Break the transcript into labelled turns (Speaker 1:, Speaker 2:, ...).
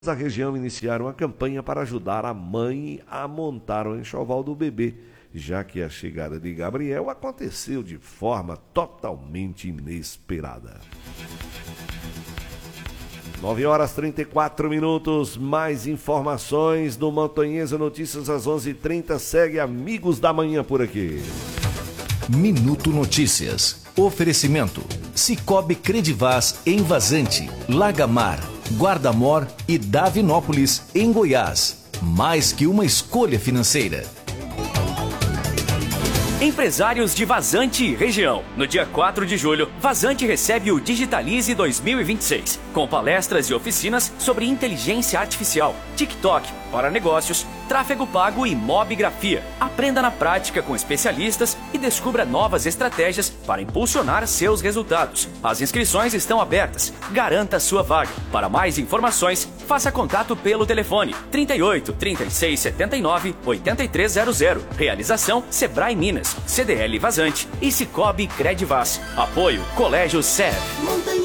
Speaker 1: Da região iniciaram a campanha para ajudar a mãe a montar o enxoval do bebê, já que a chegada de Gabriel aconteceu de forma totalmente inesperada. 9h34, mais informações do Montanhesa Notícias às 11h30, segue Amigos da Manhã por aqui.
Speaker 2: Minuto Notícias, oferecimento, Cicobi Credivaz em Vazante, Lagamar, Guarda-Mor e Davinópolis, em Goiás. Mais que uma escolha financeira.
Speaker 3: Empresários de Vazante e região. No dia 4 de julho, Vazante recebe o Digitalize 2026, com palestras e oficinas sobre inteligência artificial, TikTok para negócios, tráfego pago e mobigrafia. Aprenda na prática com especialistas e descubra novas estratégias para impulsionar seus resultados. As inscrições estão abertas. Garanta sua vaga. Para mais informações, faça contato pelo telefone 38 36 79 8300. Realização Sebrae Minas, CDL Vazante e Cicobi Credivaz. Apoio Colégio SEV.